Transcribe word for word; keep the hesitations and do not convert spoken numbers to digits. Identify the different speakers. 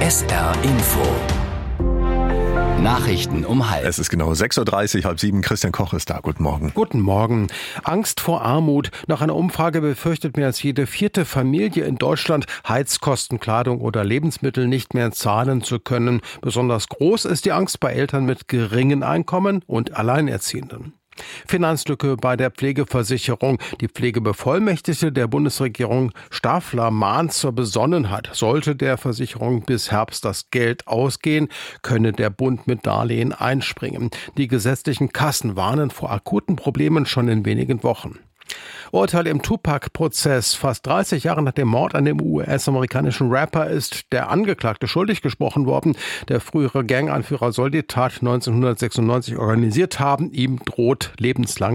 Speaker 1: S R Info. Nachrichten um halb.
Speaker 2: Es ist genau sechs Uhr dreißig, halb sieben. Christian Koch ist da. Guten Morgen.
Speaker 3: Guten Morgen. Angst vor Armut. Nach einer Umfrage befürchtet mehr als jede vierte Familie in Deutschland, Heizkosten, Kleidung oder Lebensmittel nicht mehr zahlen zu können. Besonders groß ist die Angst bei Eltern mit geringen Einkommen und Alleinerziehenden. Finanzlücke bei der Pflegeversicherung. Die Pflegebevollmächtigte der Bundesregierung Staffeler mahnt zur Besonnenheit. Sollte der Versicherung bis Herbst das Geld ausgehen, könne der Bund mit Darlehen einspringen. Die gesetzlichen Kassen warnen vor akuten Problemen schon in wenigen Wochen. Urteil im Tupac-Prozess. Fast dreißig Jahre nach dem Mord an dem U S-amerikanischen Rapper ist der Angeklagte schuldig gesprochen worden. Der frühere Ganganführer soll die Tat neunzehnhundertsechsundneunzig organisiert haben. Ihm droht lebenslang